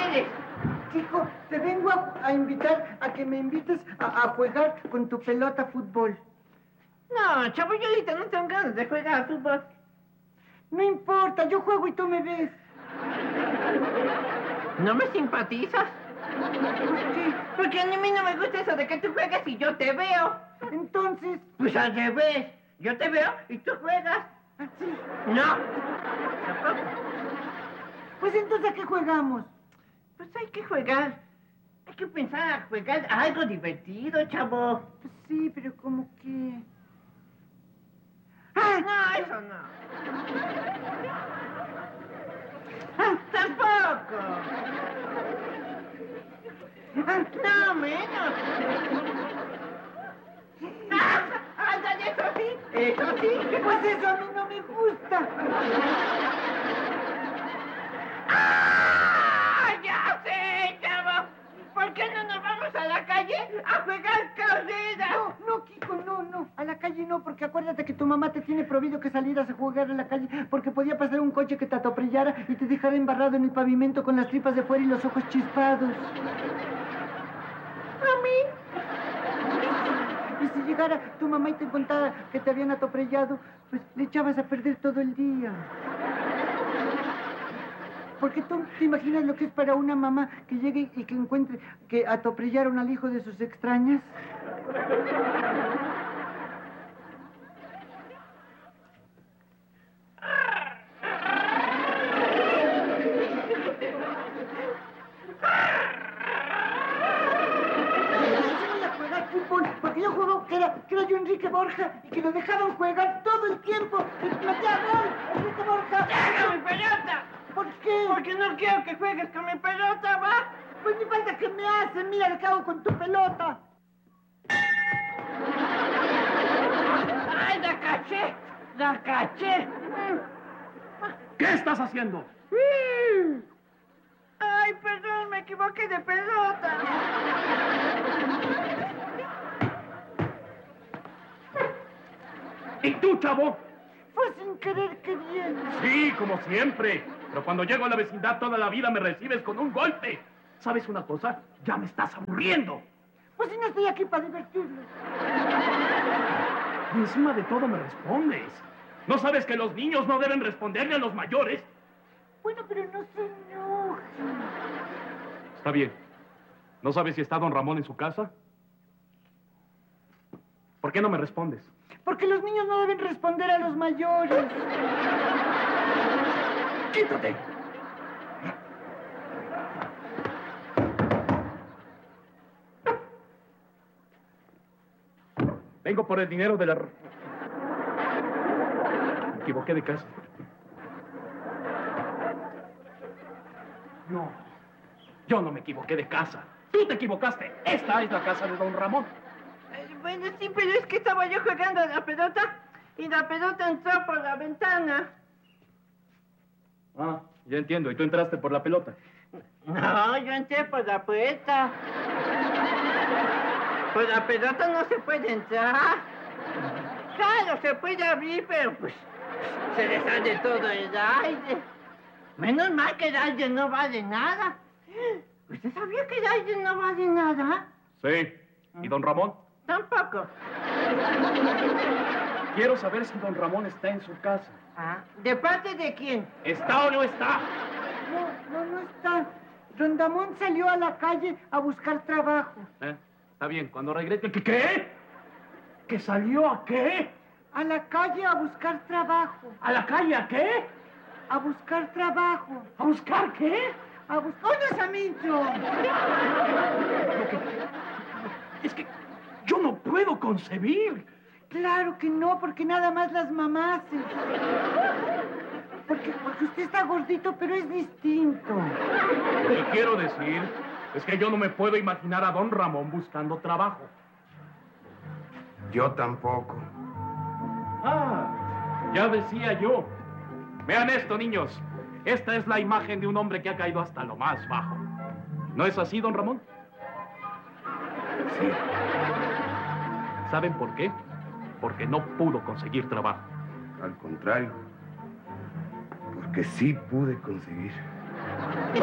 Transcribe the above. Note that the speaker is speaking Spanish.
quieres? Chico, te vengo a invitar a que me invites a jugar con tu pelota fútbol. No, chavo, yo ahorita no tengo ganas de jugar al fútbol. No importa, yo juego y tú me ves. ¿No me simpatizas? ¿Por qué? Porque a mí no me gusta eso de que tú juegas y yo te veo. Entonces... Pues al revés. Yo te veo y tú juegas. ¿Así? No. Tampoco. Pues entonces, ¿a qué jugamos? Pues hay que jugar. Hay que pensar a jugar algo divertido, chavo. Pues sí, pero como que... ¡Ah! No, eso no. ¡Tampoco! No, menos. ¡Ándale, eso sí! ¡Eso sí! Pues eso a mí no me gusta. ¡Ah! ¡Ya sé, chavo! ¿Por qué no nos vamos a la calle a jugar carreras? No, Kiko, no. A la calle no, porque acuérdate que tu mamá te tiene prohibido que salieras a jugar a la calle porque podía pasar un coche que te atropellara y te dejara embarrado en el pavimento con las tripas de fuera y los ojos chispados. ¿A mí? Y si llegara tu mamá y te contara que te habían atropellado, pues le echabas a perder todo el día. Porque tú te imaginas lo que es para una mamá que llegue y que encuentre que atropellaron al hijo de sus extrañas. Porque yo juego que era yo Enrique Borja y que lo dejaban jugar todo el tiempo y metía gol, Enrique Borja. ¡Deja mi pelota! ¿Por qué? Porque no quiero que juegues con mi pelota, ¿va? Pues ni falta que me hacen, mira lo que hago con tu pelota. ¡Ay, la caché! ¡La caché! ¿Qué estás haciendo? ¡Ay, perdón, me equivoqué de pelota! ¿Y tú, chavo? Fue sin querer queriendo. Sí, como siempre. Pero cuando llego a la vecindad toda la vida me recibes con un golpe. ¿Sabes una cosa? Ya me estás aburriendo. Pues si no estoy aquí para divertirme. Y encima de todo me respondes. ¿No sabes que los niños no deben responderle a los mayores? Bueno, pero no se enojen. Está bien. ¿No sabes si está don Ramón en su casa? ¿Por qué no me respondes? Porque los niños no deben responder a los mayores. ¡Quítate! Vengo por el dinero de la... Me equivoqué de casa. No, yo no me equivoqué de casa. Tú te equivocaste. Esta es la casa de don Ramón. Bueno, sí, pero es que estaba yo jugando a la pelota y la pelota entró por la ventana. Ah, ya entiendo. ¿Y tú entraste por la pelota? No, yo entré por la puerta. Por la pelota no se puede entrar. Claro, se puede abrir, pero pues se le sale todo el aire. Menos mal que el aire no vale nada. ¿Usted sabía que el aire no vale nada? Sí. ¿Y don Ramón? Tampoco. Quiero saber si don Ramón está en su casa. Ah, ¿de parte de quién? ¿Está o no está? No está. Don Ramón salió a la calle a buscar trabajo. Está bien, cuando regrese... ¿Qué? ¿Que salió a qué? A la calle a buscar trabajo. ¿A la calle a qué? A buscar trabajo. ¿A buscar qué? A buscar... ¡Oye, Samincho! Es que yo no puedo concebir. Claro que no, porque nada más las mamás. Porque usted está gordito, pero es distinto. Lo que quiero decir es que yo no me puedo imaginar a don Ramón buscando trabajo. Yo tampoco. Ah, ya decía yo. Vean esto, niños. Esta es la imagen de un hombre que ha caído hasta lo más bajo. ¿No es así, don Ramón? Sí. ¿Saben por qué? Porque no pudo conseguir trabajo. Al contrario. Porque sí pude conseguir.